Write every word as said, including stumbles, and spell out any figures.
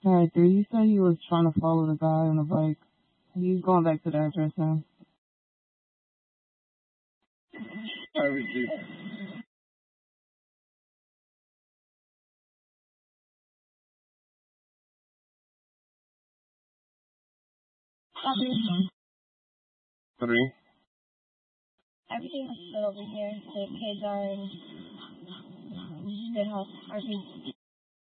Alright, three, you said he was trying to follow the guy on the bike. He's going back to the address now. I received. Three. Everything's good over here. The kids are in good health. R V.